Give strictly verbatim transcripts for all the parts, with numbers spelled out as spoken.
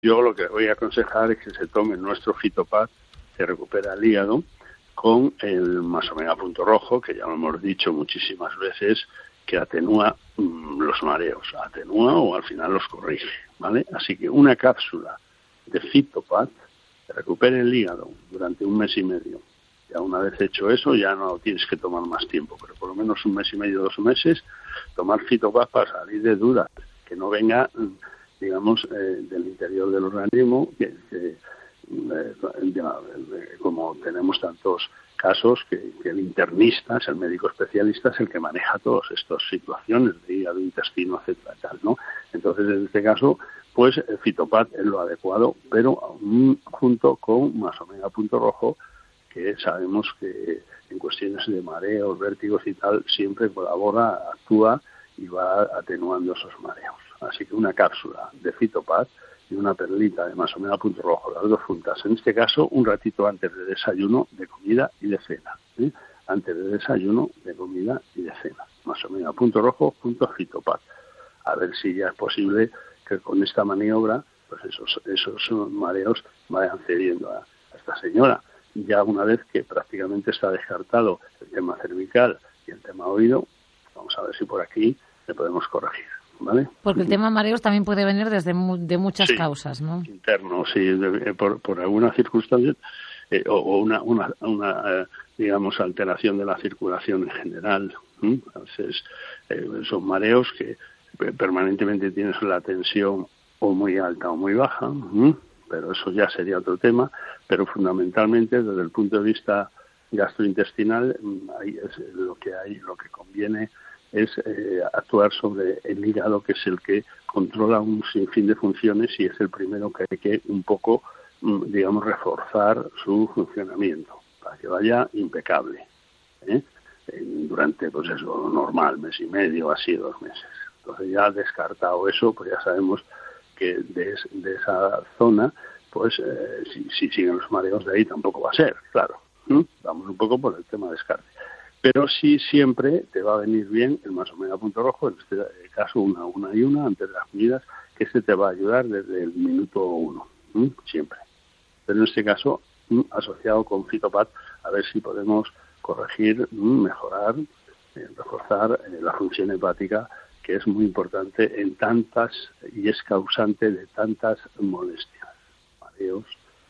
yo lo que voy a aconsejar es que se tome nuestro Fitopad, que recupera el hígado, con el más omega punto rojo, que ya lo hemos dicho muchísimas veces, que atenúa mmm, los mareos, atenúa o al final los corrige, ¿vale? Así que una cápsula de Fitopad que recupere el hígado durante un mes y medio. Ya una vez hecho eso, ya no tienes que tomar más tiempo, pero por lo menos un mes y medio, dos meses, tomar Fitopad para salir de dudas, que no venga, digamos, eh, del interior del organismo, que, que eh, ya, eh, como tenemos tantos casos, que, que el internista, es el médico especialista, es el que maneja todas estas situaciones de hígado, intestino, etcétera, tal, ¿no? Entonces, en este caso, pues el Fitopad es lo adecuado, pero um, junto con más omega punto rojo, que sabemos que en cuestiones de mareos, vértigos y tal, siempre colabora, actúa y va atenuando esos mareos. Así que una cápsula de Fitopad y una perlita de más omega punto rojo, las dos juntas. En este caso, un ratito antes de desayuno, de comida y de cena. ¿sí? Antes de desayuno, de comida y de cena. Más omega punto rojo, punto Fitopad. A ver si ya es posible que con esta maniobra, pues esos, esos mareos vayan cediendo a, a esta señora. Ya una vez que prácticamente está descartado el tema cervical y el tema oído, vamos a ver si por aquí le podemos corregir, ¿vale? Porque el tema mareos también puede venir desde mu- de muchas sí, causas, ¿no? Interno, sí, de, por, por alguna circunstancia eh, o, o una, una, una eh, digamos, alteración de la circulación en general. ¿eh? Entonces, eh, son mareos que permanentemente tienes la tensión o muy alta o muy baja, ¿eh? pero eso ya sería otro tema, pero fundamentalmente desde el punto de vista gastrointestinal ahí es lo que hay, lo que conviene es eh, actuar sobre el hígado, que es el que controla un sinfín de funciones y es el primero que hay que un poco, digamos, reforzar su funcionamiento para que vaya impecable, ¿eh? durante, pues eso, normal, mes y medio, así dos meses. Entonces ya descartado eso, pues ya sabemos que de, de esa zona, pues eh, si, si siguen los mareos de ahí tampoco va a ser, claro. ¿eh? Vamos un poco por el tema de descarte. Pero sí siempre te va a venir bien el más omega punto rojo, en este caso una, una y una antes de las comidas, que este te va a ayudar desde el minuto uno, ¿eh? siempre. Pero en este caso, ¿eh? asociado con Fitopad, a ver si podemos corregir, ¿eh? mejorar, eh, reforzar eh, la función hepática, que es muy importante en tantas, y es causante de tantas molestias, mareos,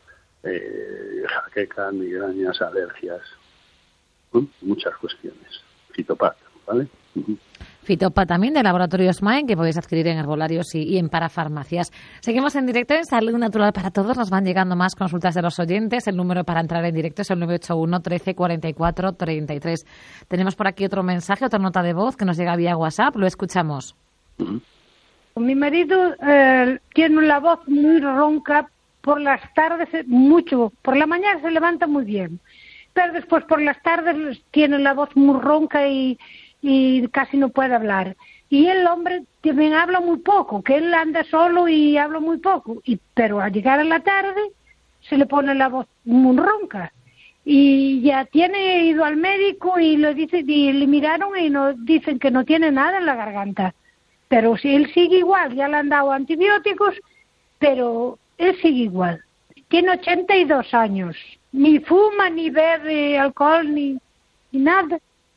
eh, jaquecas, migrañas, alergias, ¿eh? muchas cuestiones. Fitopad, ¿vale? Uh-huh. Fitopad también de Laboratorio SMAE, que podéis adquirir en herbolarios y, y en parafarmacias. Seguimos en directo en Salud Natural para Todos. Nos van llegando más consultas de los oyentes. El número para entrar en directo es el nueve ocho uno, trece, cuarenta y cuatro, treinta y tres. Tenemos por aquí otro mensaje, otra nota de voz que nos llega vía WhatsApp. Lo escuchamos. Uh-huh. Mi marido eh, tiene la voz muy ronca por las tardes, mucho. Por la mañana se levanta muy bien, pero después por las tardes tiene la voz muy ronca y... y casi no puede hablar. Y el hombre también habla muy poco, que él anda solo y habla muy poco. Y pero al llegar a la tarde se le pone la voz muy ronca. Y ya tiene ido al médico y le dice, y le miraron y nos dicen que no tiene nada en la garganta. Pero si él sigue igual, ya le han dado antibióticos, pero él sigue igual. Tiene ochenta y dos años. Ni fuma, ni bebe alcohol, ni, ni nada.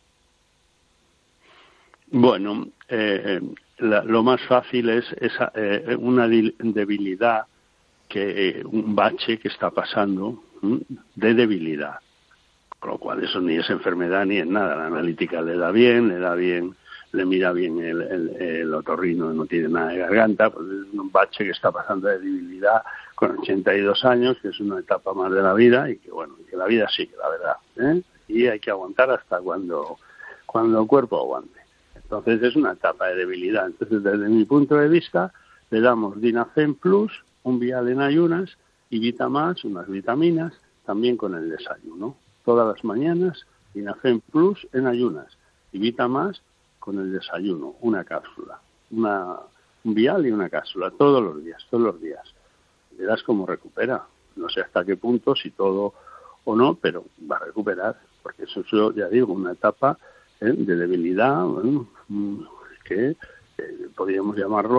Bueno, eh, la, lo más fácil es esa, eh, una debilidad, que eh, un bache que está pasando ¿m? de debilidad, con lo cual eso ni es enfermedad ni es nada. La analítica le da bien, le da bien, le mira bien el, el, el otorrino, no tiene nada de garganta, pues es un bache que está pasando de debilidad con ochenta y dos años, que es una etapa más de la vida y que bueno, que la vida sigue, la verdad, ¿eh? Y hay que aguantar hasta cuando, cuando el cuerpo aguante. Entonces es una etapa de debilidad. Entonces, desde mi punto de vista, le damos Dinacen Plus, un vial en ayunas, y Vitamax, unas vitaminas, también con el desayuno. Todas las mañanas, Dinacen Plus en ayunas, y Vitamax con el desayuno, una cápsula, una, un vial y una cápsula, todos los días, todos los días. Verás cómo recupera. No sé hasta qué punto, si todo o no, pero va a recuperar, porque eso es, ya digo, una etapa ¿eh? de debilidad, bueno, que eh, podríamos llamarlo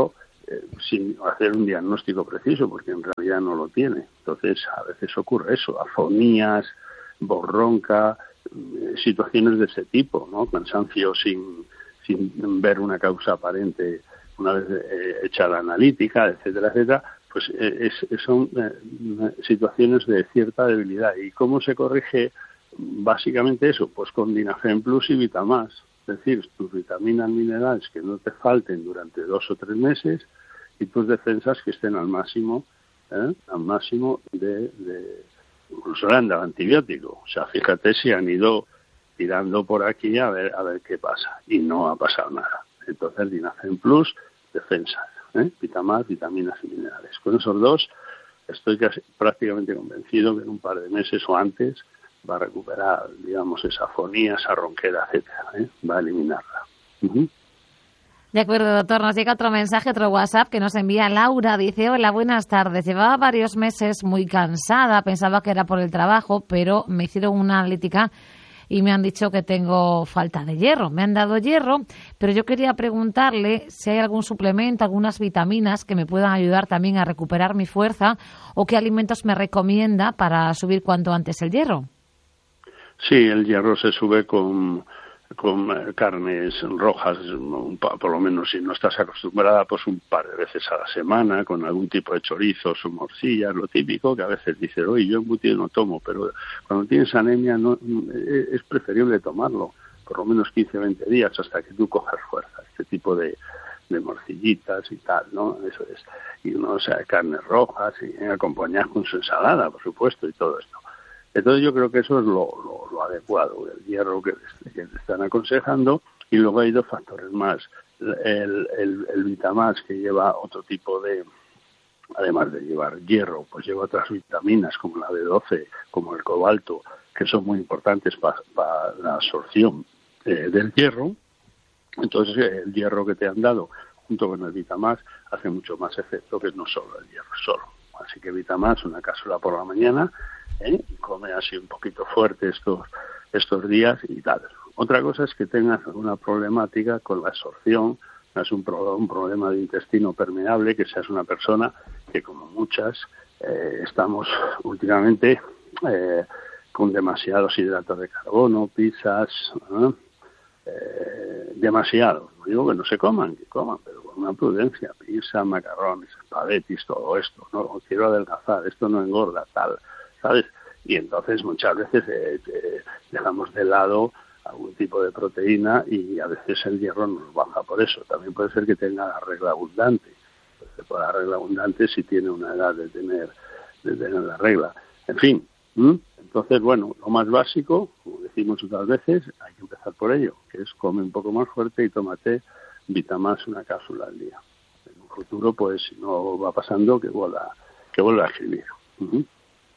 eh, sin hacer un diagnóstico preciso, porque en realidad no lo tiene. Entonces, a veces ocurre eso, afonías, voz ronca, eh, situaciones de ese tipo, ¿no? Cansancio sin, sin ver una causa aparente una vez eh, hecha la analítica, etcétera, etcétera, pues eh, es, son eh, situaciones de cierta debilidad. ¿Y cómo se corrige básicamente eso? Pues con Dinafen Plus y Vitamás. Es decir, tus vitaminas, minerales que no te falten durante dos o tres meses y tus defensas que estén al máximo, ¿eh? al máximo de, de incluso le han dado antibiótico. O sea, fíjate si han ido tirando por aquí a ver a ver qué pasa y no ha pasado nada. Entonces, Dinafen Plus, defensas, ¿eh? Vitamás, vitaminas y minerales. Con esos dos estoy casi prácticamente convencido que en un par de meses o antes va a recuperar, digamos, esa afonía, esa ronquera, etcétera, ¿eh? Va a eliminarla. Uh-huh. De acuerdo, doctor. Nos llega otro mensaje, otro WhatsApp que nos envía Laura. Dice, hola, buenas tardes. Llevaba varios meses muy cansada, pensaba que era por el trabajo, pero me hicieron una analítica y me han dicho que tengo falta de hierro. Me han dado hierro, pero yo quería preguntarle si hay algún suplemento, algunas vitaminas que me puedan ayudar también a recuperar mi fuerza o qué alimentos me recomienda para subir cuanto antes el hierro. Sí, el hierro se sube con, con carnes rojas, un, por lo menos si no estás acostumbrada, pues un par de veces a la semana, con algún tipo de chorizos o morcillas, lo típico, que a veces dices, oye, yo embutido no tomo, pero cuando tienes anemia no es preferible tomarlo, por lo menos quince a veinte días hasta que tú cojas fuerza, este tipo de, de morcillitas y tal, ¿no? Eso es. Y uno, o sea, carnes rojas y acompañadas con su ensalada, por supuesto, y todo esto. Entonces yo creo que eso es lo, lo, lo adecuado, el hierro que, que te están aconsejando, y luego hay dos factores más. El, el, el Vitamás, que lleva otro tipo de, además de llevar hierro, pues lleva otras vitaminas como la B doce, como el cobalto, que son muy importantes para pa la absorción eh, del hierro. Entonces el hierro que te han dado junto con el Vitamás hace mucho más efecto que no solo el hierro solo. Así que Vitamás, una cápsula por la mañana, ¿eh? Y come así un poquito fuerte estos estos días y tal. Otra cosa es que tengas alguna problemática con la absorción, es un, pro, un problema de intestino permeable, que seas una persona que, como muchas, eh, estamos últimamente eh, con demasiados hidratos de carbono, pizzas, ¿eh? Eh, demasiado. No digo que no se coman, que coman, pero con una prudencia, pizza, macarrones, espaguetis, todo esto. No quiero adelgazar, esto no engorda, tal, ¿sabes? Y entonces muchas veces eh, eh, dejamos de lado algún tipo de proteína y a veces el hierro nos baja por eso. También puede ser que tenga la regla abundante. Pues por la regla abundante si tiene una edad de tener, de tener la regla. En fin, ¿m? Entonces, bueno, lo más básico, como decimos otras veces, hay que empezar por ello, que es come un poco más fuerte y tómate Vitamás, una cápsula al día. En un futuro, pues, si no va pasando, que vuelva, que vuelva a escribir. Uh-huh.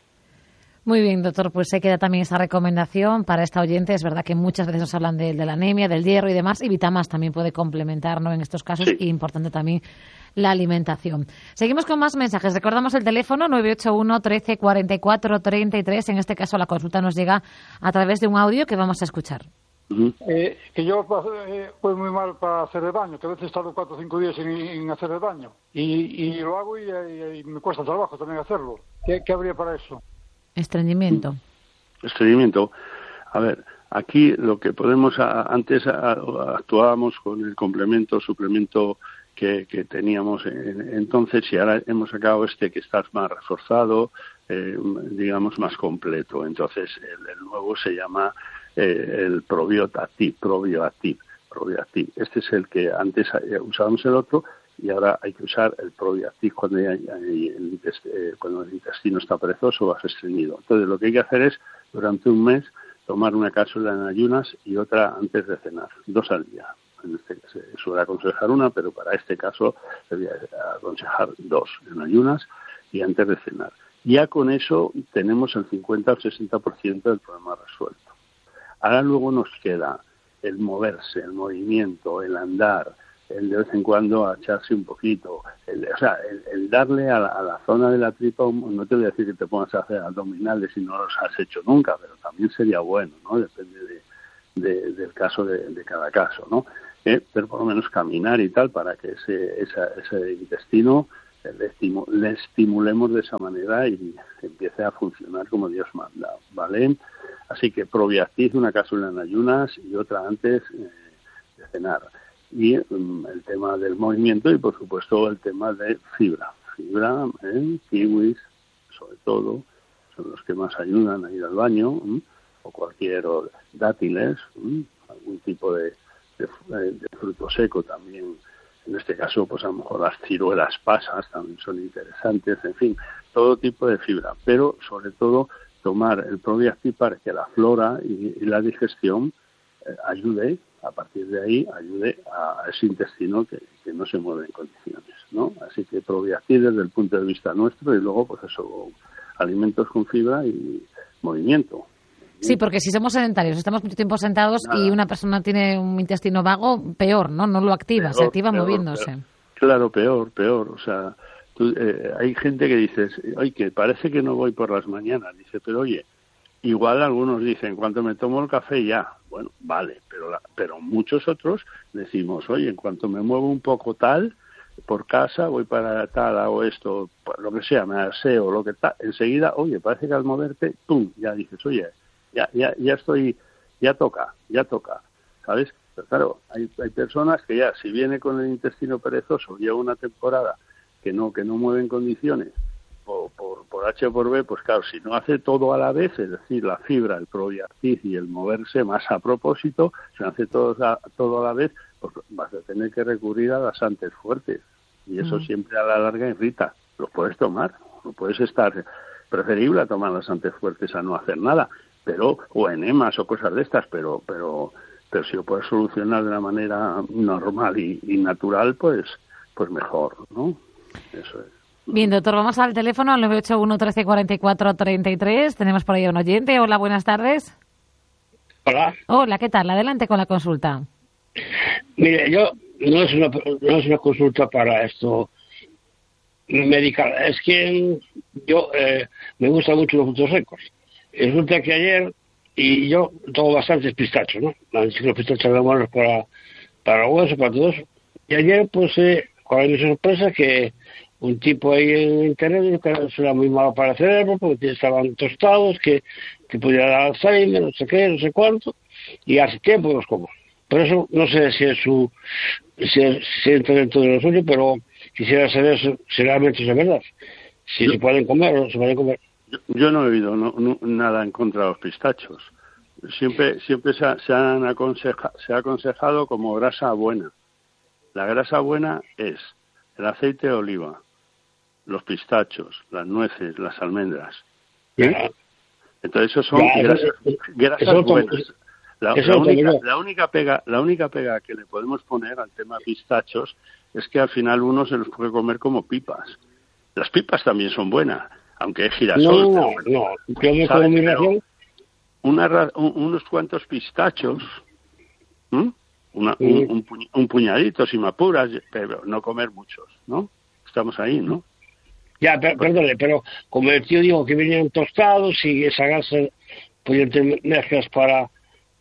Muy bien, doctor, pues se queda también esa recomendación para esta oyente. Es verdad que muchas veces nos hablan de, de la anemia, del hierro y demás, y Vitamás también puede complementar, ¿no?, en estos casos, sí. Y importante también la alimentación. Seguimos con más mensajes. Recordamos el teléfono nueve ocho uno, trece, cuarenta y cuatro, treinta y tres. En este caso la consulta nos llega a través de un audio que vamos a escuchar. Uh-huh. Eh, que yo eh, voy muy mal para hacer el baño, que a veces tardo cuatro o cinco días en, en hacer el baño. Y, y lo hago y, y, y me cuesta trabajo también hacerlo. ¿Qué, qué habría para eso? Estreñimiento. Estreñimiento. A ver, aquí lo que podemos, a, antes a, a, actuábamos con el complemento, suplemento que, que teníamos en, entonces, y ahora hemos sacado este que está más reforzado, eh, digamos más completo. Entonces, el, el nuevo se llama eh, el Probioactive, Probioactive, Probioactive. Este es el que antes usábamos el otro, y ahora hay que usar el Probioactive cuando, hay, hay el, intestino, eh, cuando el intestino está perezoso o estreñido. Entonces, lo que hay que hacer es, durante un mes, tomar una cápsula en ayunas y otra antes de cenar, dos al día. En este caso, se suele aconsejar una, pero para este caso se voy a aconsejar dos en ayunas y antes de cenar. Ya con eso tenemos el cincuenta o sesenta por ciento del problema resuelto. Ahora luego nos queda el moverse, el movimiento, el andar, el de vez en cuando echarse un poquito, el, o sea, el, el darle a la, a la zona de la tripa, no te voy a decir que te pongas a hacer abdominales si no los has hecho nunca, pero también sería bueno, ¿no? Depende de, de, del caso de, de cada caso, ¿no? ¿eh? Pero por lo menos caminar y tal, para que ese, esa, ese intestino le, estimu le estimulemos de esa manera y empiece a funcionar como Dios manda, ¿vale? Así que Probiactiv, una cápsula en ayunas y otra antes eh, de cenar. Y um, el tema del movimiento y, por supuesto, el tema de fibra. Fibra, ¿eh? Kiwis, sobre todo, son los que más ayudan a ir al baño, ¿eh? O cualquier o dátiles, ¿eh? Algún tipo de, de, de fruto seco también. En este caso, pues a lo mejor las ciruelas pasas también son interesantes, en fin, todo tipo de fibra, pero sobre todo tomar el Probiactiv para que la flora y, y la digestión eh, ayude, a partir de ahí, ayude a, a ese intestino que, que no se mueve en condiciones, ¿no? Así que Probiactiv desde el punto de vista nuestro y luego, pues eso, alimentos con fibra y movimiento. Sí, porque si somos sedentarios, estamos mucho tiempo sentados Nada. y una persona tiene un intestino vago, peor, ¿no? No lo activa, peor, se activa peor, moviéndose. Peor. Claro, peor, peor. O sea, tú, eh, hay gente que dice, oye, que parece que no voy por las mañanas. Dice, pero oye, igual algunos dicen, cuando me tomo el café ya. Bueno, vale, pero, la, pero muchos otros decimos, oye, en cuanto me muevo un poco tal, por casa, voy para tal, hago esto, lo que sea, me aseo, lo que tal, enseguida, oye, parece que al moverte, pum, ya dices, oye, ya ya ya estoy, ya toca, ya toca, ¿sabes? Pero claro, hay, hay personas que ya, si viene con el intestino perezoso, lleva una temporada que no que no mueve en condiciones, por, por, por H o por B, pues claro, si no hace todo a la vez, es decir, la fibra, el Probiactiv y el moverse más a propósito, si no hace todo a, todo a la vez, pues vas a tener que recurrir a laxantes fuertes, y eso mm. siempre a la larga irrita. Lo puedes tomar, no puedes estar, preferible a tomar laxantes fuertes a no hacer nada, pero o enemas o cosas de estas, pero pero pero si lo puedes solucionar de una manera normal y, y natural, pues pues mejor, ¿no? Eso es. Bien, doctor, vamos al teléfono al nueve ocho uno, trece, cuarenta y cuatro, treinta y tres. Tenemos por ahí a un oyente. Hola, buenas tardes. Hola. Hola, ¿qué tal? Adelante con la consulta. Mire, yo no es una no es una consulta para esto medical, es que yo eh, me gustan mucho los frutos secos. Resulta que ayer, y yo tomo bastantes pistachos, ¿no? Los pistachos son buenos para, para el hueso, para todo eso. Y ayer, pues, eh, con mi sorpresa, que un tipo ahí en internet dijo que eso era muy malo para el cerebro, porque estaban tostados, que, que podía dar Alzheimer, no sé qué, no sé cuánto, y hace tiempo los como. Por eso, no sé si es su, si, es, si entra dentro de lo suyo, pero quisiera saber si realmente es verdad. Si yo, se pueden comer o no se pueden comer. Yo, yo no he oído no, no, nada en contra de los pistachos. Siempre siempre se, ha, se, han aconseja, se ha aconsejado como grasa buena. La grasa buena es el aceite de oliva, los pistachos, las nueces, las almendras. ¿Eh? Entonces, esos son ya, grasas, grasas eso, buenas. La, la, única, la, única pega, la única pega que le podemos poner al tema pistachos es que al final uno se los puede comer como pipas. Las pipas también son buenas, aunque es girasol. No, pero, no, yo me como mi ración. Una, un, unos cuantos pistachos, ¿m? Una, sí. un, un, puñ, un puñadito, si me apuras, pero no comer muchos, ¿no? Estamos ahí, ¿no? Ya, per, perdone, pero como el tío dijo que venían tostados y esa grasa podían tener mezclas para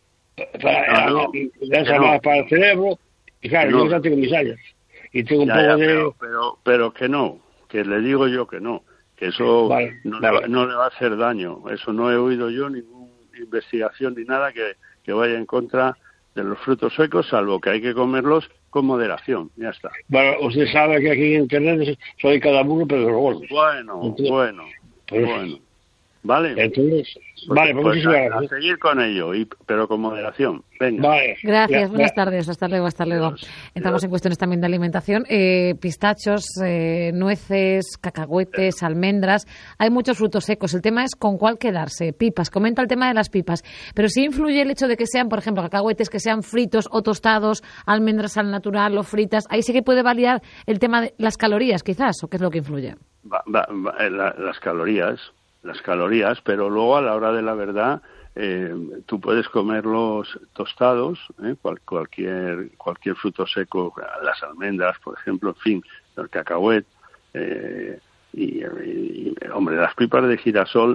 para, no, no, grasa no. para el cerebro, y claro, no. yo ya tengo mis años y tengo un ya, poco ya, de... Pero, pero, pero que no, que le digo yo que no, que eso vale, no, vale. Le va, no le va a hacer daño. Eso no he oído yo ninguna investigación ni nada que, que vaya en contra de los frutos secos, salvo que hay que comerlos con moderación, ya está. Bueno, usted sabe que aquí en Internet soy cada uno, pero de los gordos. Bueno, Entonces, bueno, pues, bueno. Vale. Entonces, pues, vale, pues, pues muchísimas a, gracias. A seguir con ello, y, pero con moderación. Venga. Vale. Gracias, ya, buenas ya. tardes. Hasta luego, hasta luego. Dios, Entramos Dios. en cuestiones también de alimentación. Eh, pistachos, eh, nueces, cacahuetes, almendras. Hay muchos frutos secos. El tema es con cuál quedarse. Pipas. Comenta el tema de las pipas. Pero sí influye el hecho de que sean, por ejemplo, cacahuetes que sean fritos o tostados, almendras al natural o fritas. Ahí sí que puede variar el tema de las calorías, quizás, o qué es lo que influye. Va, va, va, la, las calorías. las calorías, pero luego a la hora de la verdad eh, tú puedes comerlos tostados, ¿eh? Cual, cualquier cualquier fruto seco, las almendras, por ejemplo, en fin, el cacahuete, eh, y, y, hombre, las pipas de girasol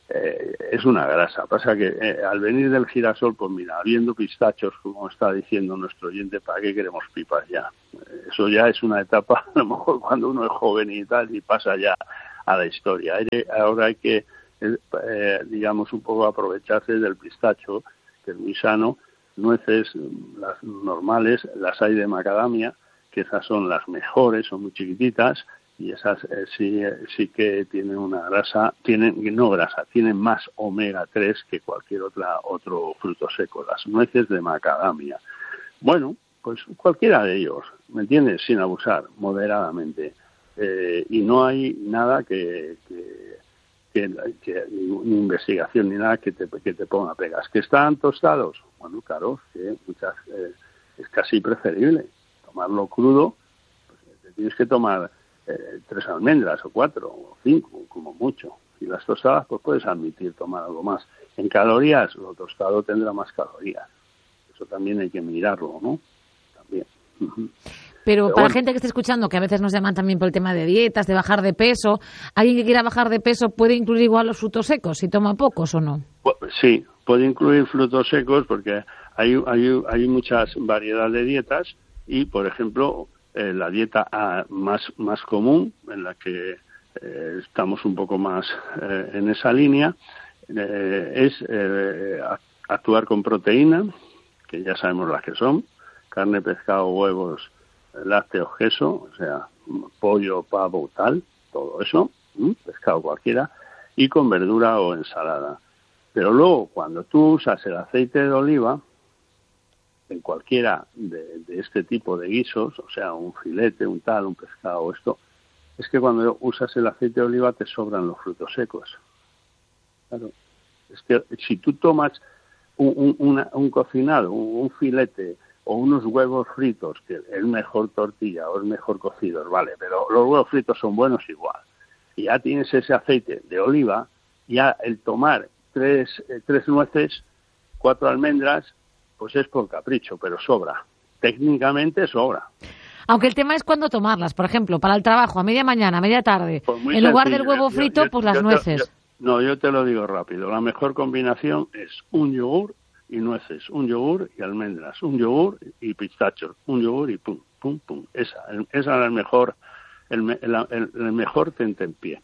eh, es una grasa. Pasa que eh, al venir del girasol, pues mira, habiendo pistachos, como está diciendo nuestro oyente, ¿para qué queremos pipas ya? Eh, eso ya es una etapa, a lo mejor cuando uno es joven y tal, y pasa ya a la historia. Ahora hay que, eh, digamos, un poco aprovecharse del pistacho, que es muy sano. Nueces, las normales, las hay de macadamia, que esas son las mejores, son muy chiquititas, y esas eh, sí, eh, sí que tienen una grasa, tienen, no grasa, tienen más omega tres que cualquier otra otro fruto seco, las nueces de macadamia. Bueno, pues cualquiera de ellos, ¿me entiendes? Sin abusar, moderadamente. Eh, y no hay nada que, que, que, que ni investigación ni nada que te, que te ponga pegas. ¿Que están tostados? Bueno, claro, que muchas, eh, es casi preferible tomarlo crudo, pues te tienes que tomar eh, tres almendras o cuatro o cinco, como mucho. Y las tostadas, pues puedes admitir tomar algo más. En calorías, lo tostado tendrá más calorías. Eso también hay que mirarlo, ¿no? También. Pero, Pero para bueno, gente que esté escuchando, que a veces nos llaman también por el tema de dietas, de bajar de peso, ¿alguien que quiera bajar de peso puede incluir igual los frutos secos, si toma pocos o no? Sí, puede incluir frutos secos porque hay, hay, hay muchas variedades de dietas y, por ejemplo, eh, la dieta A más, más común, en la que eh, estamos un poco más eh, en esa línea, eh, es eh, actuar con proteína, que ya sabemos las que son, carne, pescado, huevos, lácteos, queso, o sea, pollo, pavo, tal, todo eso, ¿m? pescado cualquiera, y con verdura o ensalada. Pero luego, cuando tú usas el aceite de oliva, en cualquiera de, de este tipo de guisos, o sea, un filete, un tal, un pescado, esto, es que cuando usas el aceite de oliva te sobran los frutos secos. Claro, es que si tú tomas un, un, una, un cocinado, un, un filete, o unos huevos fritos, que es mejor tortilla o es mejor cocidos, vale, pero los huevos fritos son buenos igual. Y ya tienes ese aceite de oliva, ya el tomar tres, eh, tres nueces, cuatro almendras, pues es por capricho, pero sobra. Técnicamente sobra. Aunque el tema es cuándo tomarlas. Por ejemplo, para el trabajo, a media mañana, a media tarde, Pues en lugar sencillo. del huevo Yo- frito, yo- pues yo las te- nueces. yo- no, yo te lo digo rápido. La mejor combinación es un yogur y nueces, un yogur y almendras, un yogur y pistachos, un yogur y pum, pum, pum. Esa, esa es el mejor, el, me- el, el- el mejor tentempié.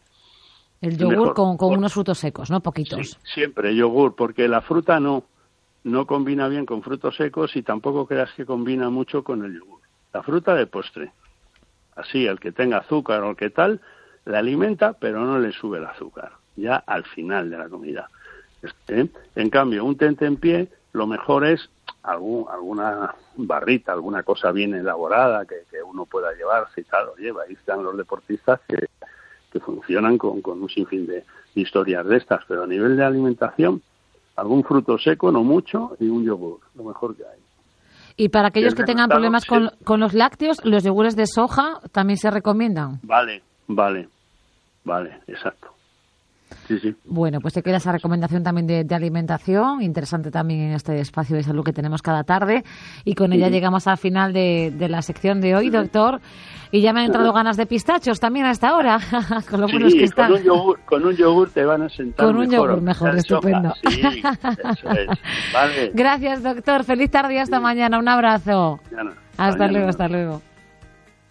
El yogur mejor. con, con Por- unos frutos secos, ¿no? Poquitos. Sí, siempre yogur, porque la fruta no, no combina bien con frutos secos y tampoco creas que combina mucho con el yogur. La fruta de postre, así, el que tenga azúcar o el que tal, la alimenta, pero no le sube el azúcar, ya al final de la comida. Este, en cambio, un tentempié, lo mejor es algún, alguna barrita, alguna cosa bien elaborada que, que uno pueda llevarse y tal, lo lleva. Ahí están los deportistas que, que funcionan con, con un sinfín de historias de estas, pero a nivel de alimentación, algún fruto seco, no mucho, y un yogur, lo mejor que hay. Y para aquellos el que tengan mercado, problemas sí. con, con los lácteos, los yogures de soja también se recomiendan. Vale, vale, vale, exacto. Sí, sí. Bueno, pues te queda esa recomendación también de, de alimentación, interesante también en este espacio de salud que tenemos cada tarde. Y con ella Ujú. llegamos al final de, de la sección de hoy, doctor. Y ya me han entrado ganas de pistachos también a esta hora, con lo buenos que Sí, están. con un yogur, con un yogur te van a sentar Con un mejor. yogur mejor, aunque sea de estupendo. soja. Sí, eso es. Vale. Gracias, doctor. Feliz tarde y hasta mañana. Un abrazo. Mañana. Hasta Mañana. luego, hasta luego.